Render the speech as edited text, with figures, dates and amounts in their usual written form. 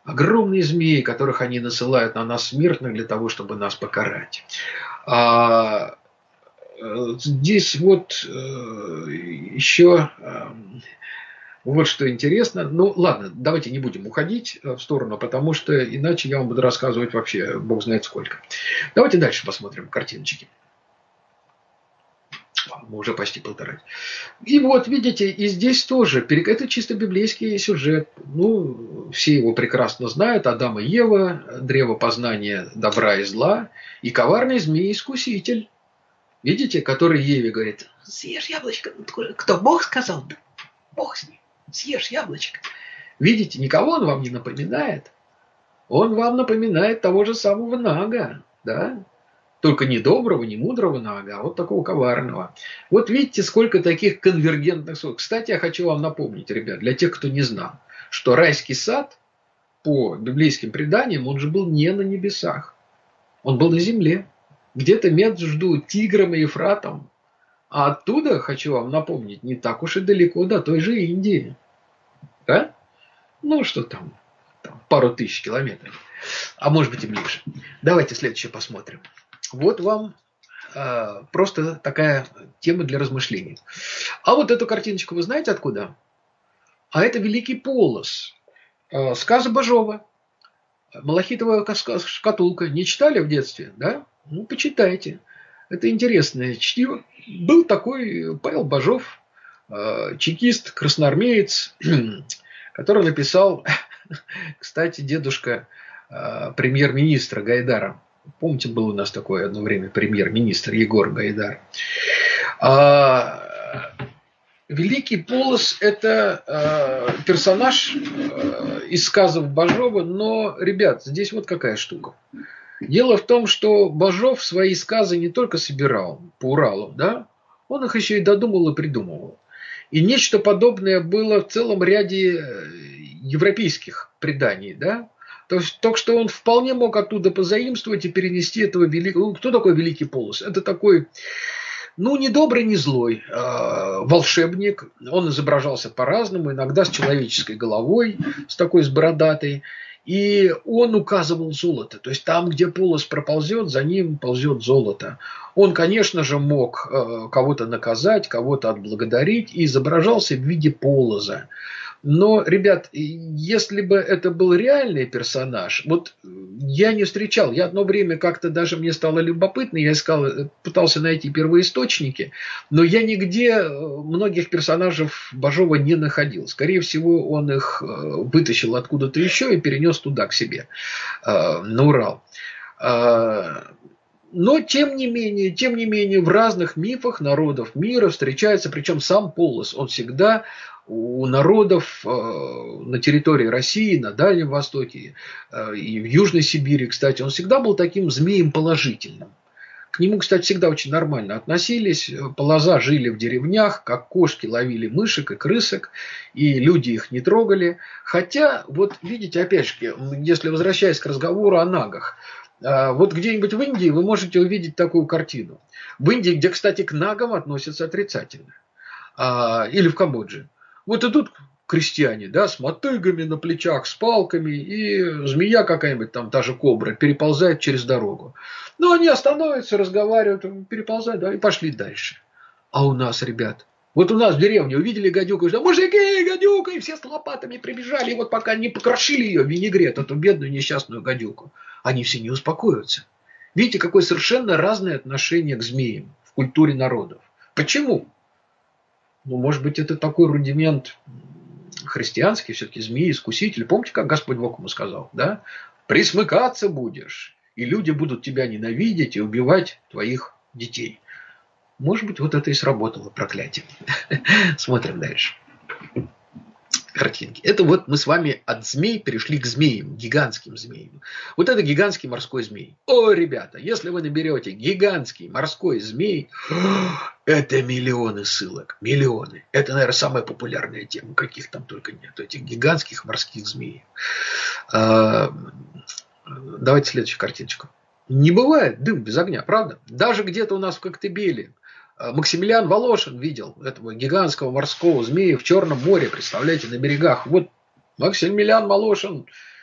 Огромные змеи, которых они насылают на нас смертных для того, чтобы нас покарать. Здесь вот еще вот что интересно. Ну, ладно, давайте не будем уходить в сторону, потому что иначе я вам буду рассказывать вообще бог знает сколько. Давайте дальше посмотрим картиночки. Мы уже почти полтора. И вот, видите, и здесь тоже, это чисто библейский сюжет. Ну, все его прекрасно знают. Адам и Ева, древо познания добра и зла, и коварный змей-искуситель. Видите, который Еве говорит: съешь яблочко. Кто? Бог сказал? Да, Бог с ним. Съешь яблочко. Видите, никого он вам не напоминает. Он вам напоминает того же самого Нага, да? Только не доброго, не мудрого Нага, а вот такого коварного. Вот видите, сколько таких конвергентных слов. Кстати, я хочу вам напомнить, ребят, для тех, кто не знал, что райский сад, по библейским преданиям, он же был не на небесах. Он был на земле. Где-то между Тигром и Ефратом. А оттуда, хочу вам напомнить, не так уж и далеко до той же Индии. Да? Ну, что там пару тысяч километров. А может быть и ближе. Давайте следующее посмотрим. Вот вам просто такая тема для размышлений. А вот эту картиночку вы знаете откуда? А это Великий Полос. Сказы Бажова. Малахитовая шкатулка. Не читали в детстве? Да? Ну, почитайте. Это интересное чтиво. Был такой Павел Бажов, чекист, красноармеец, который написал, кстати, дедушка премьер-министра Гайдара. Помните, был у нас такой одно время премьер-министр Егор Гайдар. Великий Полос – это персонаж из сказов Бажова, но, ребят, здесь вот какая штука. Дело в том, что Бажов свои сказы не только собирал по Уралу, да, он их еще и додумал и придумывал. И нечто подобное было в целом ряде европейских преданий, да. То есть, только что он вполне мог оттуда позаимствовать и перенести этого великого... Кто такой Великий Полос? Это такой, ну, не добрый, не злой волшебник. Он изображался по-разному, иногда с человеческой головой, с такой, с бородатой. И он указывал золото. То есть, там, где полос проползет, за ним ползет золото. Он, конечно же, мог кого-то наказать, кого-то отблагодарить, и изображался в виде полоза. Но, ребят, если бы это был реальный персонаж, вот я не встречал, я одно время как-то даже мне стало любопытно, я искал, пытался найти первоисточники, но я нигде многих персонажей Бажова не находил. Скорее всего, он их вытащил откуда-то еще и перенес туда, к себе, на Урал. Но, тем не менее, в разных мифах народов мира встречается, причем сам Полос, он всегда у народов на территории России, на Дальнем Востоке и в Южной Сибири, кстати, он всегда был таким змеем положительным. К нему, кстати, всегда очень нормально относились. Полоза жили в деревнях, как кошки ловили мышек и крысок, и люди их не трогали. Хотя, вот видите, опять же, если возвращаясь к разговору о нагах, вот где-нибудь в Индии вы можете увидеть такую картину. В Индии, где, кстати, к нагам относятся отрицательно. Или в Камбодже. Вот идут крестьяне, да, с мотыгами на плечах, с палками, и змея какая-нибудь, там та же кобра, переползает через дорогу. Ну, они остановятся, разговаривают, переползают, да, и пошли дальше. А у нас, ребят, вот у нас в деревне увидели гадюку, и что, мужики, гадюка, и все с лопатами прибежали, и вот пока не покрошили ее в винегрет, эту бедную несчастную гадюку, они все не успокоятся. Видите, какое совершенно разное отношение к змеям в культуре народов. Почему? Ну, может быть, это такой рудимент христианский, все-таки змеи-искуситель. Помните, как Господь Бог ему сказал, да? Присмыкаться будешь, и люди будут тебя ненавидеть и убивать твоих детей. Может быть, вот это и сработало, проклятие. Смотрим дальше. Картинки. Это вот мы с вами от змей перешли к змеям, гигантским змеям. Вот это гигантский морской змей. О, ребята, если вы наберете гигантский морской змей, это миллионы ссылок, миллионы. Это, наверное, самая популярная тема, каких там только нет, этих гигантских морских змей. Давайте следующую картиночку. Не бывает дым без огня, правда? Даже где-то у нас в Коктебеле Максимилиан Волошин видел этого гигантского морского змея в Черном море, представляете, на берегах. Вот Максимилиан Волошин